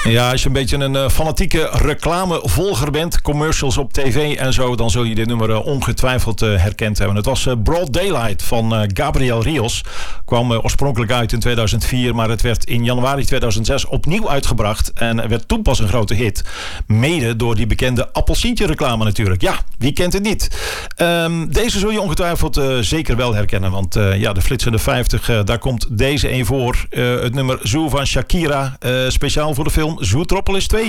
Ja, als je een beetje een fanatieke reclamevolger bent, commercials op tv en zo, dan zul je dit nummer ongetwijfeld herkend hebben. Het was Broad Daylight van Gabriel Rios. Kwam oorspronkelijk uit in 2004, maar het werd in januari 2006 opnieuw uitgebracht en werd toen pas een grote hit. Mede door die bekende appelsientje reclame natuurlijk. Ja, wie kent het niet? Deze zul je ongetwijfeld zeker wel herkennen, want de flitsende 50, daar komt deze een voor. Het nummer Zoo van Shakira, speciaal voor de film Zootropolis 2.